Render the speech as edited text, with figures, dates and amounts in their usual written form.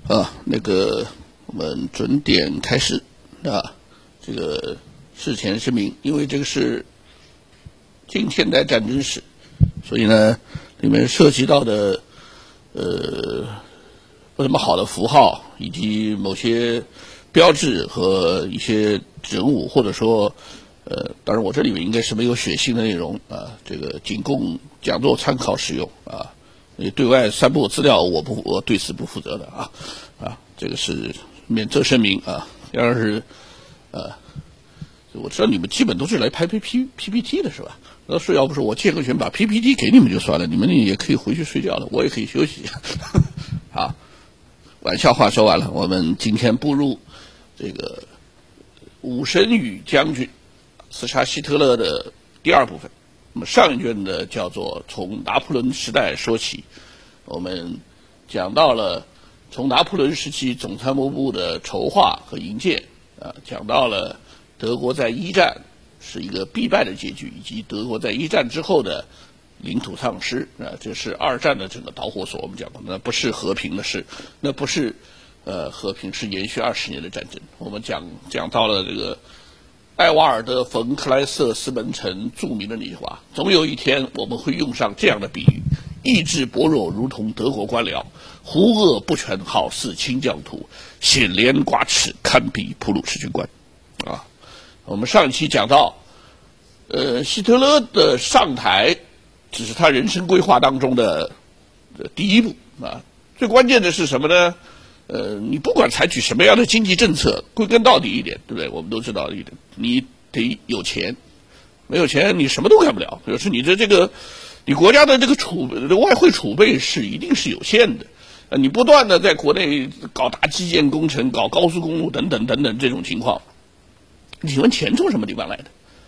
我们准点开始啊。这个事前声明，因为这个是近现代战争史，所以呢，里面涉及到的不怎么好的符号，以及某些标志和一些人物，或者说当然我这里面应该是没有血腥的内容啊，这个仅供讲座参考使用啊。对外散布资料，我对此不负责的啊，这个是免责声明啊。第二是我知道你们基本都是来拍 PPT 的是吧？要不是我借个权把 PPT 给你们就算了，你们也可以回去睡觉了，我也可以休息一下。好，玩笑话说完了，我们今天步入这个武神与将军刺杀希特勒的第二部分。那么上一卷呢叫做从拿破仑时代说起，我们讲到了从拿破仑时期总参谋部的筹划和营建讲到了德国在一战是一个必败的结局，以及德国在一战之后的领土丧失这是二战的整个导火索。我们讲过，那不是和平的事，那不是和平，是延续20年的战争。我们讲到了这个艾瓦尔德·冯·克莱瑟斯门城著名的那句话：总有一天我们会用上这样的比喻，意志薄弱如同德国官僚，胡恶不全好似清教徒，显廉寡耻堪比普鲁士军官我们上一期讲到希特勒的上台只是他人生规划当中的第一步最关键的是什么呢？你不管采取什么样的经济政策，归根到底一点，对不对？我们都知道一点，你得有钱，没有钱你什么都干不了。就是你你国家的这个外汇储备是一定是有限的，你不断的在国内搞大基建工程、搞高速公路等等等等这种情况，请问钱从什么地方来的？